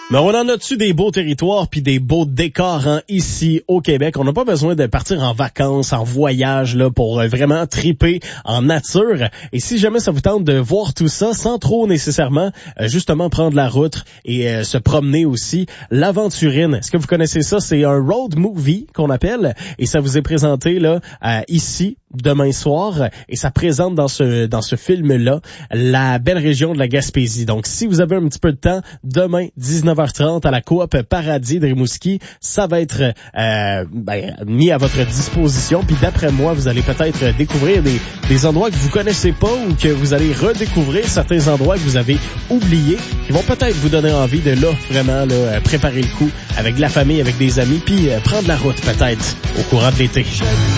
Mais on en a-tu des beaux territoires puis des beaux décors ici au Québec? On n'a pas besoin de partir en vacances, en voyage là pour vraiment triper en nature. Et si jamais ça vous tente de voir tout ça sans trop nécessairement justement prendre la route et se promener aussi, l'Aventurine. Est-ce que vous connaissez ça? C'est un road movie qu'on appelle et ça vous est présenté là ici demain soir et ça présente dans ce film-là la belle région de la Gaspésie. Donc si vous avez un petit peu de temps, demain 19h30 à la Coop Paradis de Rimouski, ça va être mis à votre disposition. Puis d'après moi, vous allez peut-être découvrir des endroits que vous connaissez pas ou que vous allez redécouvrir certains endroits que vous avez oubliés qui vont peut-être vous donner envie de là vraiment là préparer le coup avec de la famille, avec des amis, puis prendre la route peut-être au courant de l'été.